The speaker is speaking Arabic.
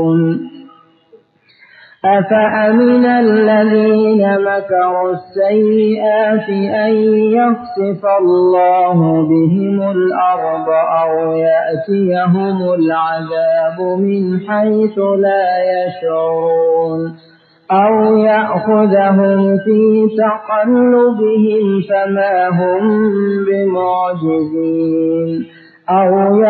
أفأمن الذين مكروا السيئات أن يخسف الله بهم الأرض أو يأتيهم العذاب من حيث لا يشعرون أو يأخذهم في تقلبهم فما هم بمعجزين أو